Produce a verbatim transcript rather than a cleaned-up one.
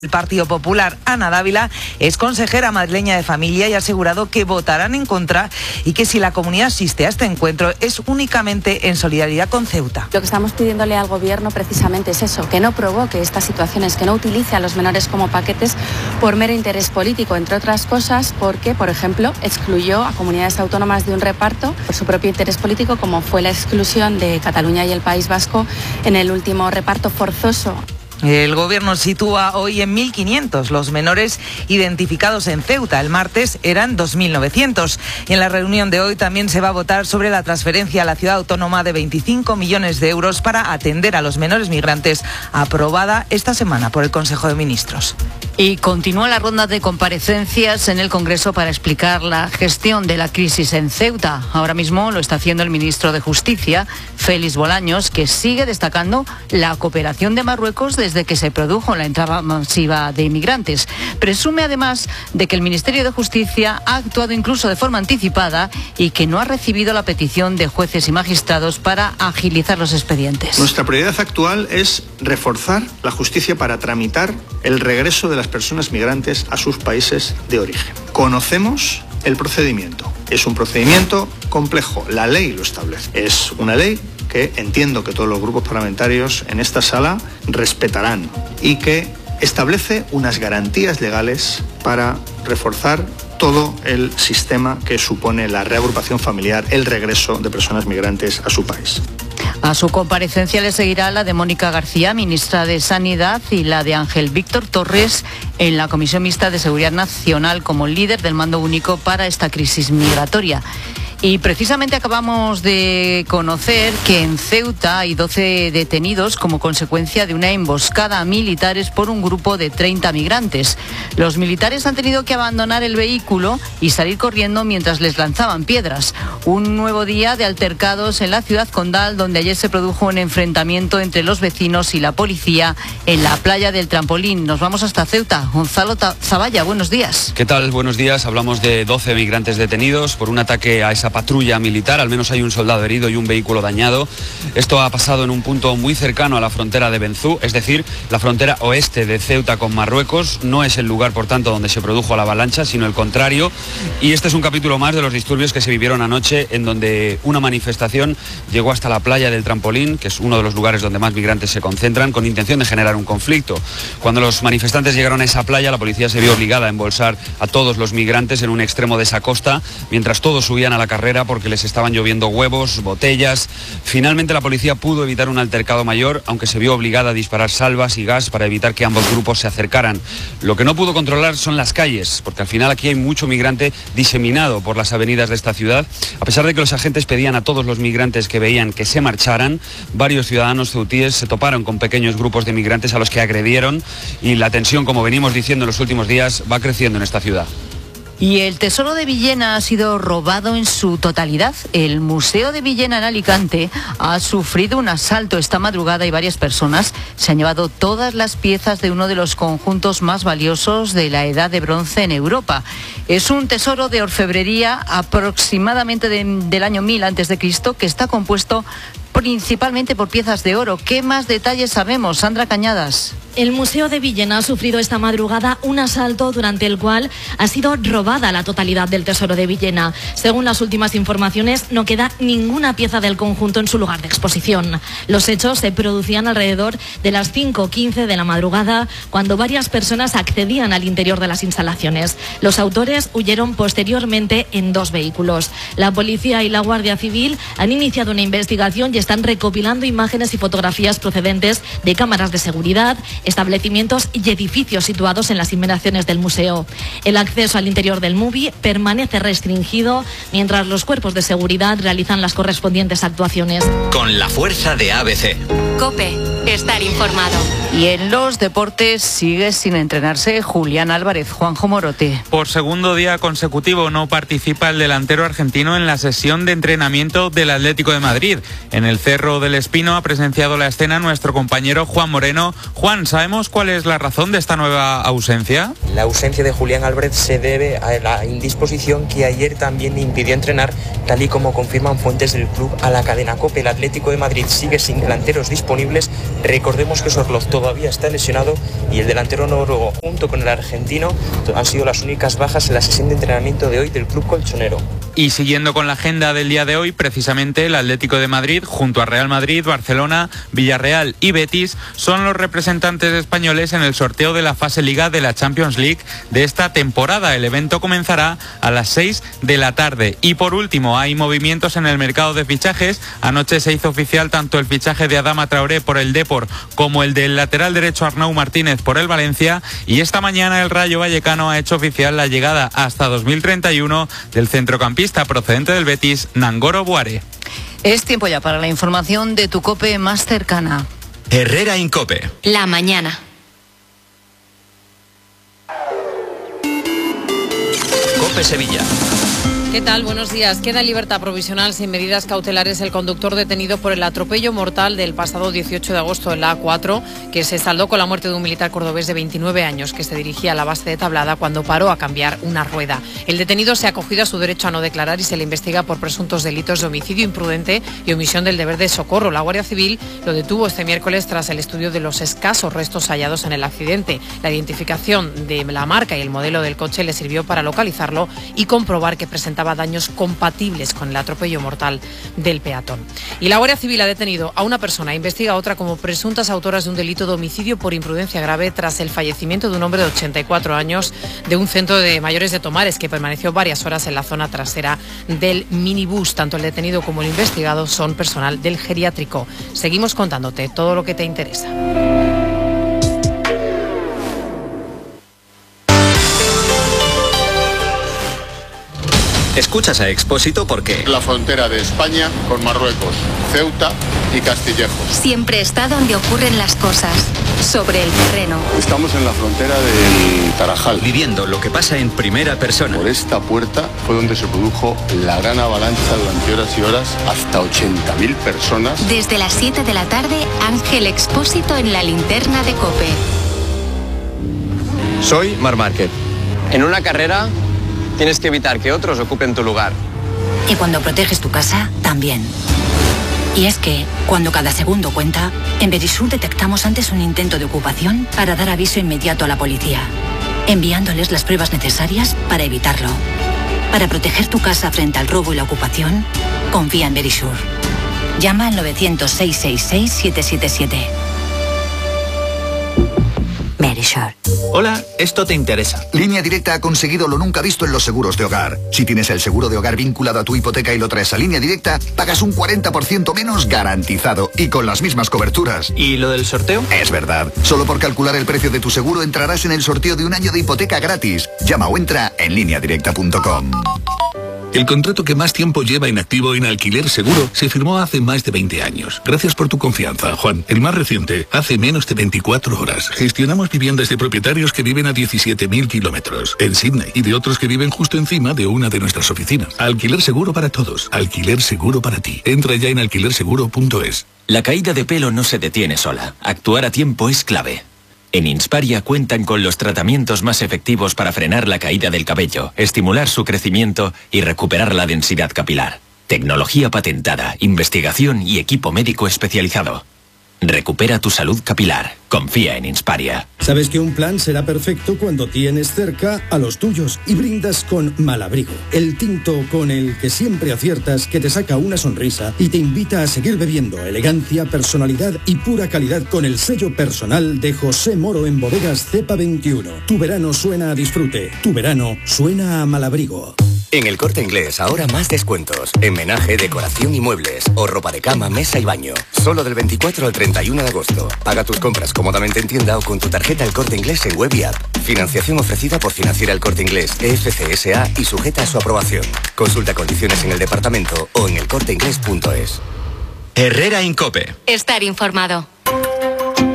El Partido Popular, Ana Dávila, es consejera madrileña de Familia y ha asegurado que votarán en contra y que si la comunidad asiste a este encuentro es únicamente en solidaridad con Ceuta. Lo que estamos pidiéndole al Gobierno precisamente es eso, que no provoque estas situaciones, que no utilice a los menores como paquetes por mero interés político, entre otras cosas porque, por ejemplo, excluyó a comunidades autónomas de un reparto por su propio interés político, como fue la exclusión de Cataluña y el País Vasco en el último reparto forzoso. El Gobierno sitúa hoy en mil quinientos los menores identificados en Ceuta. El martes eran dos mil novecientos. Y en la reunión de hoy también se va a votar sobre la transferencia a la ciudad autónoma de veinticinco millones de euros para atender a los menores migrantes, aprobada esta semana por el Consejo de Ministros. Y continúa la ronda de comparecencias en el Congreso para explicar la gestión de la crisis en Ceuta. Ahora mismo lo está haciendo el ministro de Justicia, Félix Bolaños, que sigue destacando la cooperación de Marruecos desde que se produjo la entrada masiva de inmigrantes. Presume además de que el Ministerio de Justicia ha actuado incluso de forma anticipada y que no ha recibido la petición de jueces y magistrados para agilizar los expedientes. Nuestra prioridad actual es reforzar la justicia para tramitar el regreso de las personas migrantes a sus países de origen. Conocemos el procedimiento. Es un procedimiento complejo. La ley lo establece. Es una ley que entiendo que todos los grupos parlamentarios en esta sala respetarán y que establece unas garantías legales para reforzar todo el sistema que supone la reagrupación familiar, el regreso de personas migrantes a su país. A su comparecencia le seguirá la de Mónica García, ministra de Sanidad, y la de Ángel Víctor Torres en la Comisión Mixta de Seguridad Nacional como líder del mando único para esta crisis migratoria. Y precisamente acabamos de conocer que en Ceuta hay doce detenidos como consecuencia de una emboscada a militares por un grupo de treinta migrantes. Los militares han tenido que abandonar el vehículo y salir corriendo mientras les lanzaban piedras. Un nuevo día de altercados en la ciudad condal, donde ayer se produjo un enfrentamiento entre los vecinos y la policía en la playa del Trampolín. Nos vamos hasta Ceuta. Gonzalo Zavalla, buenos días. ¿Qué tal? Buenos días. Hablamos de doce migrantes detenidos por un ataque a esa patrulla militar. Al menos hay un soldado herido y un vehículo dañado. Esto ha pasado en un punto muy cercano a la frontera de Benzú, es decir, la frontera oeste de Ceuta con Marruecos. No es el lugar, por tanto, donde se produjo la avalancha, sino el contrario. Y este es un capítulo más de los disturbios que se vivieron anoche, en donde una manifestación llegó hasta la playa del Trampolín, que es uno de los lugares donde más migrantes se concentran, con intención de generar un conflicto. Cuando los manifestantes llegaron a esa playa, la policía se vio obligada a embolsar a todos los migrantes en un extremo de esa costa, mientras todos subían a la carrera porque les estaban lloviendo huevos, botellas. Finalmente la policía pudo evitar un altercado mayor, aunque se vio obligada a disparar salvas y gas para evitar que ambos grupos se acercaran. Lo que no pudo controlar son las calles, porque al final aquí hay mucho migrante diseminado por las avenidas de esta ciudad. A pesar de que los agentes pedían a todos los migrantes que veían que se marcharan, varios ciudadanos ceutíes se toparon con pequeños grupos de migrantes a los que agredieron, y la tensión, como venimos diciendo en los últimos días, va creciendo en esta ciudad. Y el Tesoro de Villena ha sido robado en su totalidad. El Museo de Villena en Alicante ha sufrido un asalto esta madrugada y varias personas se han llevado todas las piezas de uno de los conjuntos más valiosos de la Edad de Bronce en Europa. Es un tesoro de orfebrería aproximadamente de, del año mil antes de Cristo, que está compuesto principalmente por piezas de oro. ¿Qué más detalles sabemos, Sandra Cañadas? El Museo de Villena ha sufrido esta madrugada un asalto durante el cual ha sido robada la totalidad del Tesoro de Villena. Según las últimas informaciones, no queda ninguna pieza del conjunto en su lugar de exposición. Los hechos se producían alrededor de las cinco quince de la madrugada, cuando varias personas accedían al interior de las instalaciones. Los autores huyeron posteriormente en dos vehículos. La policía y la Guardia Civil han iniciado una investigación y están recopilando imágenes y fotografías procedentes de cámaras de seguridad, establecimientos y edificios situados en las inmediaciones del museo. El acceso al interior del M U B I permanece restringido mientras los cuerpos de seguridad realizan las correspondientes actuaciones. Con la fuerza de A B C. COPE, estar informado. Y en los deportes sigue sin entrenarse Julián Álvarez. Juanjo Morote. Por segundo día consecutivo no participa el delantero argentino en la sesión de entrenamiento del Atlético de Madrid. En el el Cerro del Espino ha presenciado la escena nuestro compañero Juan Moreno. Juan, ¿sabemos cuál es la razón de esta nueva ausencia? La ausencia de Julián Álvarez se debe a la indisposición que ayer también le impidió entrenar, tal y como confirman fuentes del club a la cadena COPE. El Atlético de Madrid sigue sin delanteros disponibles. Recordemos que Sorloz todavía está lesionado y el delantero noruego junto con el argentino han sido las únicas bajas en la sesión de entrenamiento de hoy del club colchonero. Y siguiendo con la agenda del día de hoy, precisamente el Atlético de Madrid, junto a Real Madrid, Barcelona, Villarreal y Betis, son los representantes españoles en el sorteo de la fase Liga de la Champions League de esta temporada. El evento comenzará a las seis de la tarde. Y por último, hay movimientos en el mercado de fichajes. Anoche se hizo oficial tanto el fichaje de Adama Traoré por el Depor como el del lateral derecho Arnau Martínez por el Valencia. Y esta mañana el Rayo Vallecano ha hecho oficial la llegada hasta dos mil treinta y uno del centrocampista procedente del Betis, Nangoro Buare. Es tiempo ya para la información de tu COPE más cercana. Herrera Incope. La mañana. Cope Sevilla. ¿Qué tal? Buenos días. Queda en libertad provisional sin medidas cautelares el conductor detenido por el atropello mortal del pasado dieciocho de agosto en la A cuatro, que se saldó con la muerte de un militar cordobés de veintinueve años que se dirigía a la base de Tablada cuando paró a cambiar una rueda. El detenido se ha acogido a su derecho a no declarar y se le investiga por presuntos delitos de homicidio imprudente y omisión del deber de socorro. La Guardia Civil lo detuvo este miércoles tras el estudio de los escasos restos hallados en el accidente. La identificación de la marca y el modelo del coche le sirvió para localizarlo y comprobar que presentaba daños compatibles con el atropello mortal del peatón. Y la Guardia Civil ha detenido a una persona e investiga a otra como presuntas autoras de un delito de homicidio por imprudencia grave tras el fallecimiento de un hombre de ochenta y cuatro años de un centro de mayores de Tomares que permaneció varias horas en la zona trasera del minibús. Tanto el detenido como el investigado son personal del geriátrico. Seguimos contándote todo lo que te interesa. Escuchas a Expósito porque la frontera de España con Marruecos, Ceuta y Castillejos. Siempre está donde ocurren las cosas, sobre el terreno. Estamos en la frontera del Tarajal, viviendo lo que pasa en primera persona. Por esta puerta fue donde se produjo la gran avalancha durante horas y horas, hasta ochenta mil personas. Desde las siete de la tarde, Ángel Expósito en la linterna de COPE. Soy Marc Márquez. En una carrera tienes que evitar que otros ocupen tu lugar. Y cuando proteges tu casa, también. Y es que, cuando cada segundo cuenta, en Verisur detectamos antes un intento de ocupación para dar aviso inmediato a la policía, enviándoles las pruebas necesarias para evitarlo. Para proteger tu casa frente al robo y la ocupación, confía en Verisur. Llama al novecientos, seiscientos sesenta y seis, siete siete siete. Verisur. Hola, esto te interesa. Línea Directa ha conseguido lo nunca visto en los seguros de hogar. Si tienes el seguro de hogar vinculado a tu hipoteca y lo traes a Línea Directa, pagas un cuarenta por ciento menos garantizado y con las mismas coberturas. ¿Y lo del sorteo? Es verdad. Solo por calcular el precio de tu seguro entrarás en el sorteo de un año de hipoteca gratis. Llama o entra en línea directa punto com. El contrato que más tiempo lleva inactivo en Alquiler Seguro se firmó hace más de veinte años. Gracias por tu confianza, Juan. El más reciente, hace menos de veinticuatro horas. Gestionamos viviendas de propietarios que viven a diecisiete mil kilómetros en Sydney y de otros que viven justo encima de una de nuestras oficinas. Alquiler Seguro para todos. Alquiler Seguro para ti. Entra ya en alquiler seguro punto es. La caída de pelo no se detiene sola. Actuar a tiempo es clave. En Insparia cuentan con los tratamientos más efectivos para frenar la caída del cabello, estimular su crecimiento y recuperar la densidad capilar. Tecnología patentada, investigación y equipo médico especializado. Recupera tu salud capilar. Confía en Insparia. Sabes que un plan será perfecto cuando tienes cerca a los tuyos y brindas con Malabrigo, el tinto con el que siempre aciertas, que te saca una sonrisa y te invita a seguir bebiendo. Elegancia, personalidad y pura calidad con el sello personal de José Moro en Bodegas Cepa veintiuno. Tu verano suena a disfrute. Tu verano suena a Malabrigo. En El Corte Inglés ahora más descuentos. En menaje, decoración y muebles. O ropa de cama, mesa y baño. Solo del veinticuatro al treinta y uno de agosto. Paga tus compras cómodamente en tienda o con tu tarjeta El Corte Inglés en web y app. Financiación ofrecida por Financiera El Corte Inglés, E F C S A y sujeta a su aprobación. Consulta condiciones en el departamento o en el corte inglés punto es. Herrera Incope. Estar informado.